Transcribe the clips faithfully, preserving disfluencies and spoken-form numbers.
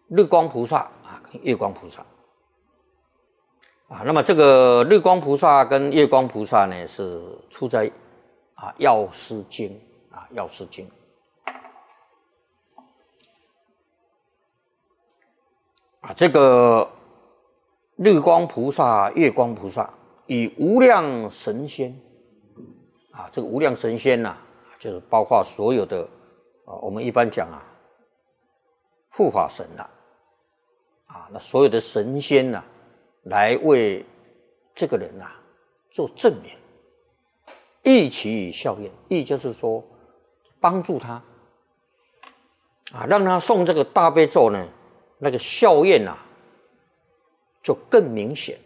日光菩萨啊跟月光菩萨啊。那么这个日光菩萨跟月光菩萨呢，是出在啊《药师经》啊《药师经》啊。这个日光菩萨、月光菩萨与无量神仙啊，这个无量神仙呐、啊，就是包括所有的啊，我们一般讲啊，护法神呐、啊，啊，那所有的神仙呐、啊，来为这个人呐、啊、做证明，益其效验，益就是说帮助他啊，让他诵这个大悲咒呢，那个效验呐、啊、就更明显。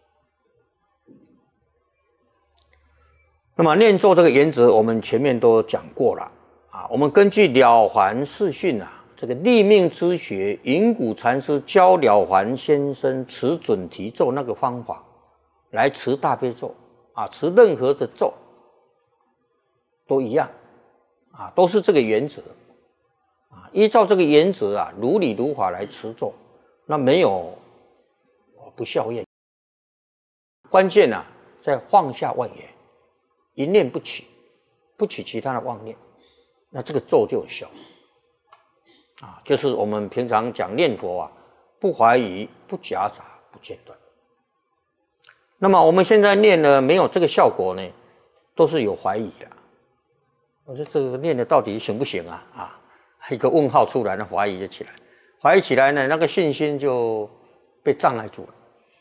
那么念咒这个原则，我们前面都讲过了啊。我们根据了凡四训啊，这个立命之学，云谷禅师教了凡先生持准提咒那个方法来持大悲咒啊，持任何的咒都一样啊，都是这个原则啊。依照这个原则啊，如理如法来持咒，那没有不效验。关键啊，在放下妄言。一念不起，不起其他的妄念，那这个咒就有效啊。就是我们平常讲念佛啊，不怀疑，不夹杂，不间断。那么我们现在念呢，没有这个效果呢，都是有怀疑的。我说这个念的到底行不行啊？啊，一个问号出来，那怀疑就起来，怀疑起来呢，那个信心就被障碍住了。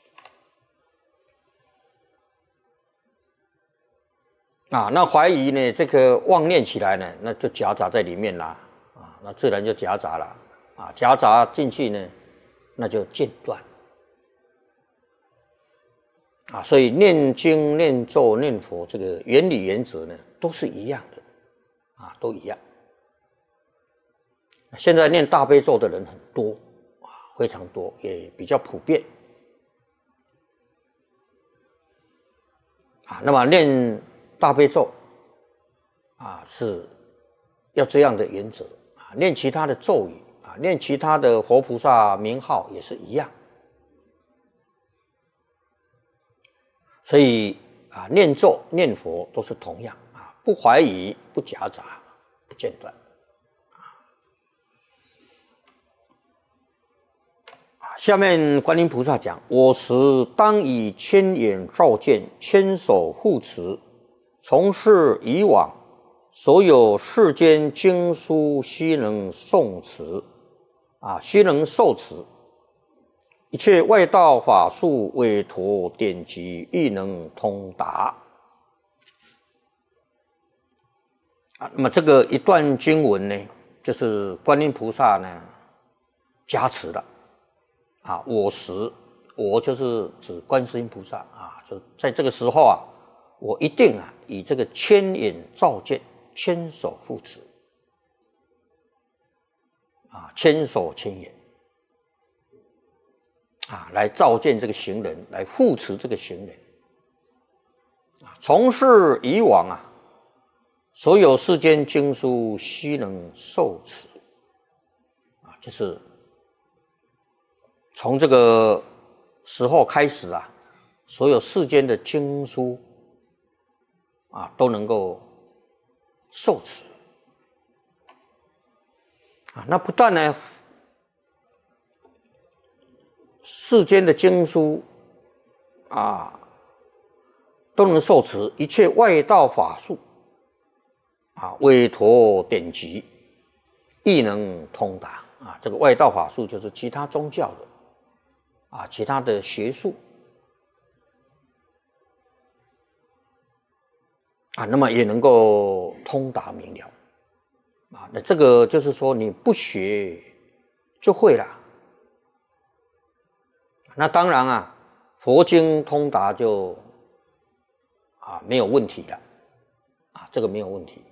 啊，那怀疑呢？这个妄念起来呢，那就夹杂在里面啦，啊，那自然就夹杂了，啊，夹杂进去呢，那就间断，啊，所以念经、念咒、念佛这个原理原则呢，都是一样的，啊，都一样。现在念大悲咒的人很多，啊，非常多，也比较普遍，啊，那么念大悲咒啊，是要这样的原则啊。念其他的咒语啊，念其他的佛菩萨名号也是一样。所以啊，念咒念佛都是同样啊，不怀疑，不夹杂，不间断啊。下面观音菩萨讲：我时当以千眼照见，千手护持。从事以往，所有世间经书悉能诵持，啊，悉能受持；一切外道法术、委托典籍，亦能通达。啊，那么这个一段经文呢，就是观音菩萨呢加持了。啊，我时，我就是指观世音菩萨啊，就在这个时候啊。我一定啊，以这个千眼照见，千手护持，啊，千手千眼，啊，来照见这个行人，来护持这个行人，啊，从事以往啊，所有世间经书悉能受持，啊，就是从这个时候开始啊，所有世间的经书。啊，都能够受持啊。那不但呢，世间的经书啊都能受持，一切外道法术啊，委托典籍，亦能通达啊。这个外道法术就是其他宗教的啊，其他的学术。啊，那么也能够通达明了，啊，那这个就是说你不学就会了。那当然啊，佛经通达就啊没有问题了，啊，这个没有问题。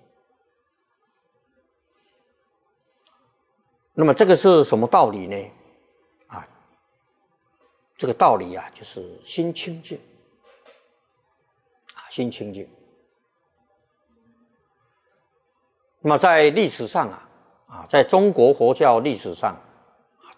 那么这个是什么道理呢？啊，这个道理啊，就是心清净，啊，心清净。那么在历史上啊，啊，在中国佛教历史上